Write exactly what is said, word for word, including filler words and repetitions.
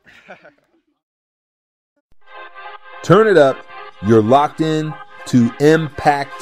Turn it up. You're locked in to Impact